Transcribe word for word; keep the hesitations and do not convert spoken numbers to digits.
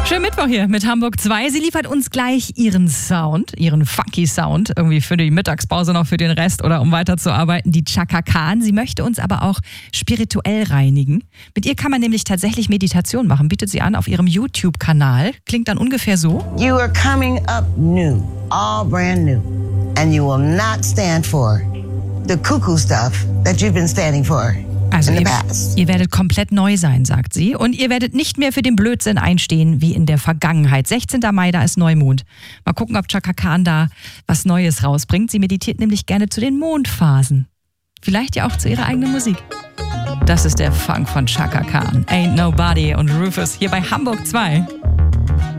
Schönen Mittwoch hier mit Hamburg zwei. Sie liefert uns gleich ihren Sound, ihren funky Sound, irgendwie für die Mittagspause noch für den Rest oder um weiterzuarbeiten, die Chaka Khan. Sie möchte uns aber auch spirituell reinigen. Mit ihr kann man nämlich tatsächlich Meditation machen, bietet sie an auf ihrem YouTube-Kanal. Klingt dann ungefähr so. You are coming up new, all brand new, and you will not stand for the cuckoo stuff that you've been standing for. Also ihr, ihr werdet komplett neu sein, sagt sie. Und ihr werdet nicht mehr für den Blödsinn einstehen wie in der Vergangenheit. sechzehnten Mai, da ist Neumond. Mal gucken, ob Chaka Khan da was Neues rausbringt. Sie meditiert nämlich gerne zu den Mondphasen. Vielleicht ja auch zu ihrer eigenen Musik. Das ist der Funk von Chaka Khan. Ain't Nobody und Rufus hier bei Hamburg zwei.